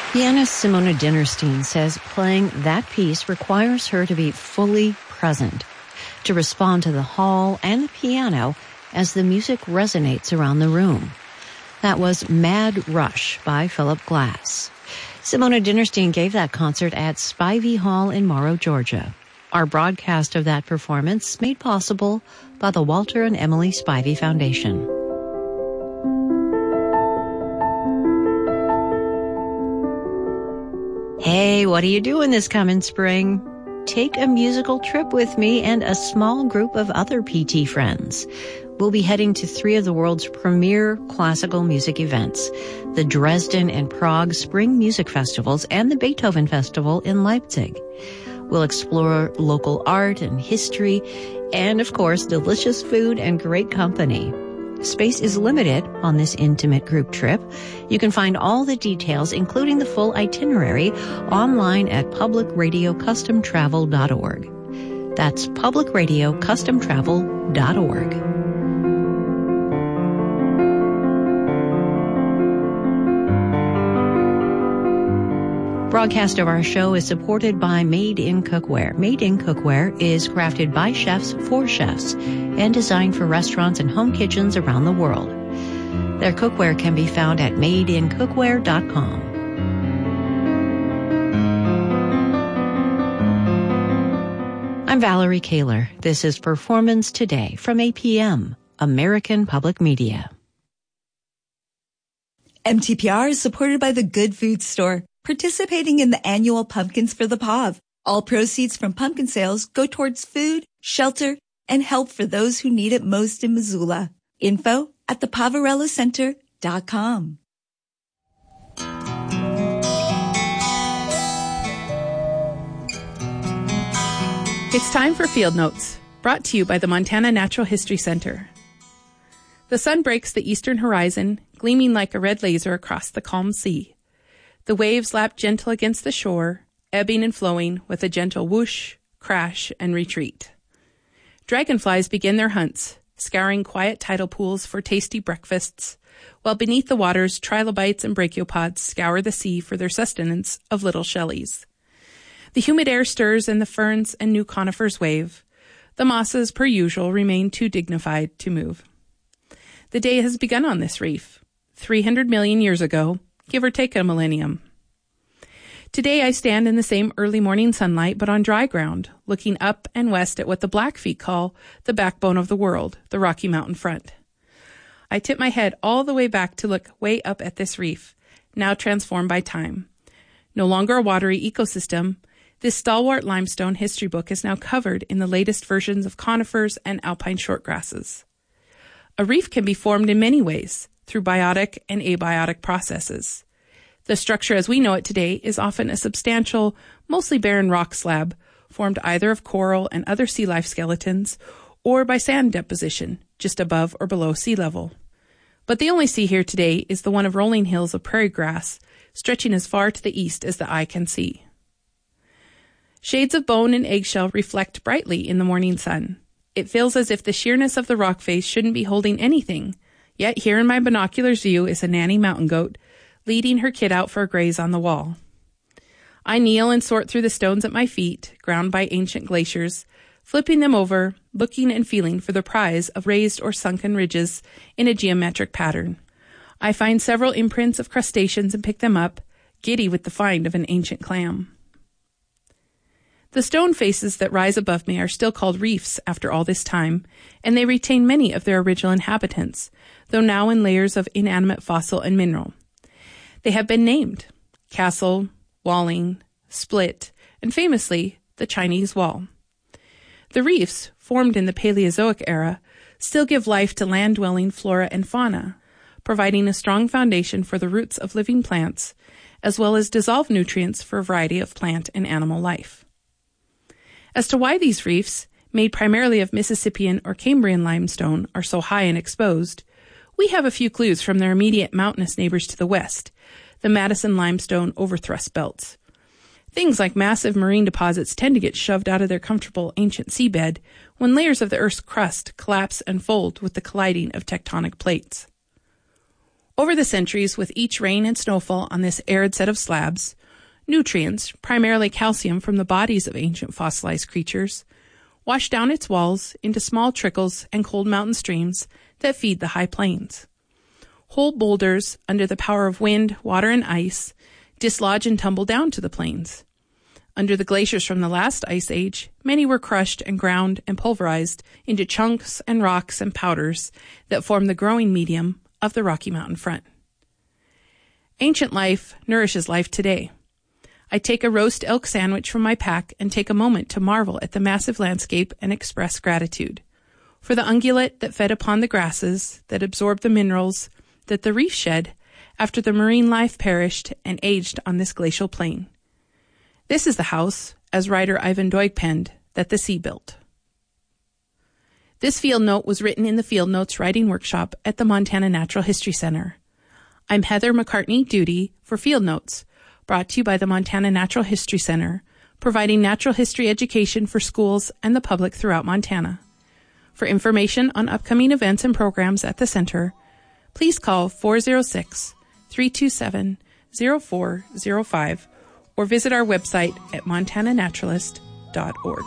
Pianist Simona Dinnerstein says playing that piece requires her to be fully present, to respond to the hall and the piano as the music resonates around the room. That was Mad Rush by Philip Glass. Simona Dinnerstein gave that concert at Spivey Hall in Morrow, Georgia. Our broadcast of that performance made possible by the Walter and Emily Spivey Foundation. Hey, what are you doing this coming spring? Take a musical trip with me and a small group of other PT friends. We'll be heading to 3 of the world's premier classical music events, the Dresden and Prague Spring Music Festivals and the Beethoven Festival in Leipzig. We'll explore local art and history and, of course, delicious food and great company. Space is limited on this intimate group trip. You can find all the details, including the full itinerary, online at publicradiocustomtravel.org. That's publicradiocustomtravel.org. Broadcast of our show is supported by Made in Cookware. Made in Cookware is crafted by chefs for chefs and designed for restaurants and home kitchens around the world. Their cookware can be found at madeincookware.com. I'm Valerie Kaler. This is Performance Today from APM, American Public Media. MTPR is supported by the Good Food Store, participating in the annual Pumpkins for the POV. All proceeds from pumpkin sales go towards food, shelter, and help for those who need it most in Missoula. Info at thepavarellacenter.com. It's time for Field Notes, brought to you by the Montana Natural History Center. The sun breaks the eastern horizon, gleaming like a red laser across the calm sea. The waves lap gentle against the shore, ebbing and flowing with a gentle whoosh, crash, and retreat. Dragonflies begin their hunts, scouring quiet tidal pools for tasty breakfasts, while beneath the waters, trilobites and brachiopods scour the sea for their sustenance of little shellies. The humid air stirs and the ferns and new conifers wave. The mosses, per usual, remain too dignified to move. The day has begun on this reef, 300 million years ago, give or take a millennium. Today I stand in the same early morning sunlight, but on dry ground, looking up and west at what the Blackfeet call the backbone of the world, the Rocky Mountain front. I tip my head all the way back to look way up at this reef, now transformed by time. No longer a watery ecosystem, this stalwart limestone history book is now covered in the latest versions of conifers and alpine shortgrasses. A reef can be formed in many ways, through biotic and abiotic processes. The structure as we know it today is often a substantial, mostly barren rock slab, formed either of coral and other sea life skeletons, or by sand deposition, just above or below sea level. But the only sea here today is the one of rolling hills of prairie grass, stretching as far to the east as the eye can see. Shades of bone and eggshell reflect brightly in the morning sun. It feels as if the sheerness of the rock face shouldn't be holding anything, yet here in my binoculars view is a nanny mountain goat, leading her kid out for a graze on the wall. I kneel and sort through the stones at my feet, ground by ancient glaciers, flipping them over, looking and feeling for the prize of raised or sunken ridges in a geometric pattern. I find several imprints of crustaceans and pick them up, giddy with the find of an ancient clam. The stone faces that rise above me are still called reefs after all this time, and they retain many of their original inhabitants, though now in layers of inanimate fossil and mineral. They have been named Castle, Walling, Split, and famously, the Chinese Wall. The reefs, formed in the Paleozoic era, still give life to land-dwelling flora and fauna, providing a strong foundation for the roots of living plants, as well as dissolved nutrients for a variety of plant and animal life. As to why these reefs, made primarily of Mississippian or Cambrian limestone, are so high and exposed, we have a few clues from their immediate mountainous neighbors to the west, the Madison limestone overthrust belts. Things like massive marine deposits tend to get shoved out of their comfortable ancient seabed when layers of the Earth's crust collapse and fold with the colliding of tectonic plates. Over the centuries, with each rain and snowfall on this arid set of slabs, nutrients, primarily calcium from the bodies of ancient fossilized creatures, wash down its walls into small trickles and cold mountain streams that feed the high plains. Whole boulders, under the power of wind, water, and ice, dislodge and tumble down to the plains. Under the glaciers from the last ice age, many were crushed and ground and pulverized into chunks and rocks and powders that form the growing medium of the Rocky Mountain front. Ancient life nourishes life today. I take a roast elk sandwich from my pack and take a moment to marvel at the massive landscape and express gratitude for the ungulate that fed upon the grasses, that absorbed the minerals that the reef shed after the marine life perished and aged on this glacial plain. This is the house, as writer Ivan Doig penned, that the sea built. This field note was written in the Field Notes Writing Workshop at the Montana Natural History Center. I'm Heather McCartney Duty for Field Notes, brought to you by the Montana Natural History Center, providing natural history education for schools and the public throughout Montana. For information on upcoming events and programs at the center, please call 406-327-0405 or visit our website at montananaturalist.org.